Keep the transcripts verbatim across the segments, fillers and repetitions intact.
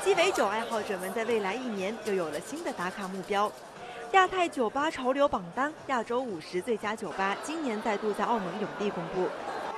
鸡尾酒爱好者们在未来一年又有了新的打卡目标。亚太酒吧潮流榜单亚洲五十最佳酒吧今年再度在澳门永地公布。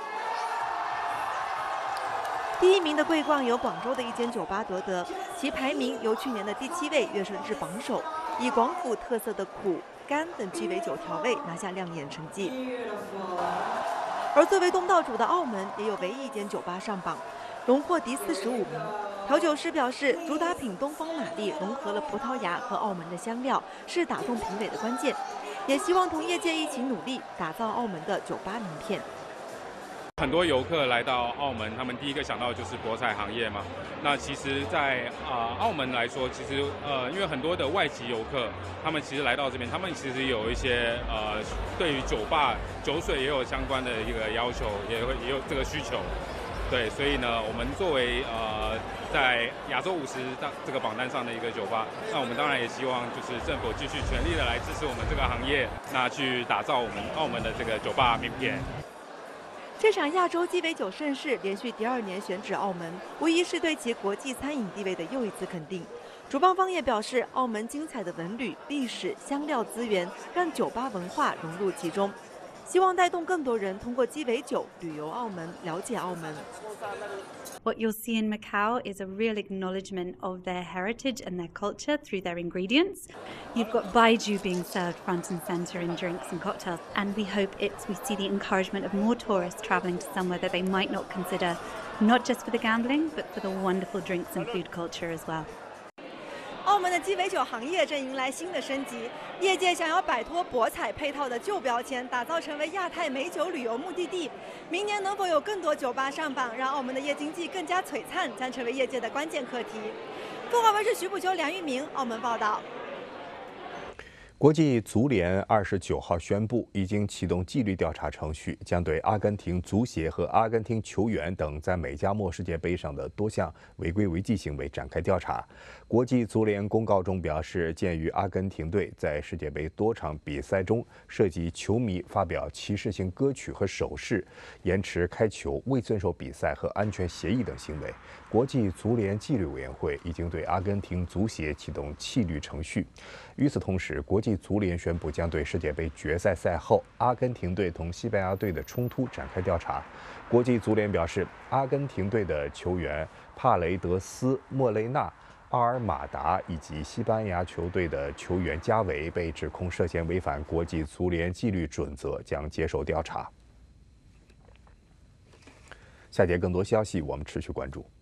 第一名的桂冠由广州的一间酒吧夺得，其排名由去年的第七位跃升至榜首，以广府特色的苦、甘等鸡尾酒调味拿下亮眼成绩。而作为东道主的澳门也有唯一一间酒吧上榜，荣获第四十五名。调酒师表示，主打品东方玛丽融合了葡萄牙和澳门的香料，是打动评委的关键，也希望同业界一起努力，打造澳门的酒吧名片。 很多游客来到澳门，他们第一个想到的就是博彩行业嘛。那其实在，在啊澳门来说，其实呃，因为很多的外籍游客，他们其实来到这边，他们其实有一些呃，对于酒吧、酒水也有相关的一个要求，也会也有这个需求。对，所以呢，我们作为呃在亚洲五十这个榜单上的一个酒吧，那我们当然也希望就是政府继续全力的来支持我们这个行业，那去打造我们澳门的这个酒吧名片。 这场亚洲鸡尾酒盛事连续第二年选址澳门，无疑是对其国际餐饮地位的又一次肯定。主办方也表示，澳门精彩的文旅、历史、香料资源，让酒吧文化融入其中。希望带动更多人通过鸡尾酒旅游澳门，了解澳门。 What you'll see in Macau is a real acknowledgement of their heritage and their culture through their ingredients. You've got baijiu being served front and centre in drinks and cocktails, and we hope it's we see the encouragement of more tourists travelling to somewhere that they might not consider, not just for the gambling, but for the wonderful drinks and food culture as well. 澳门的鸡尾酒行业正迎来新的升级，业界想要摆脱博彩配套的旧标签，打造成为亚太美酒旅游目的地。明年能否有更多酒吧上榜，让澳门的夜经济更加璀璨，将成为业界的关键课题。凤凰卫视徐步秋、梁玉明，澳门报道。 国际足联二十九号宣布，已经启动纪律调查程序，将对阿根廷足协和阿根廷球员等在美加墨世界杯上的多项违规违纪行为展开调查。国际足联公告中表示，鉴于阿根廷队在世界杯多场比赛中涉及球迷发表歧视性歌曲和手势、延迟开球、未遵守比赛和安全协议等行为，国际足联纪律委员会已经对阿根廷足协启动纪律程序。与此同时，国际足联宣布将对世界杯决赛赛后阿根廷队同西班牙队的冲突展开调查。国际足联表示，阿根廷队的球员帕雷德斯、莫雷纳、奥尔马达以及西班牙球队的球员加维被指控涉嫌违反国际足联纪律准则，将接受调查。下节更多消息，我们持续关注。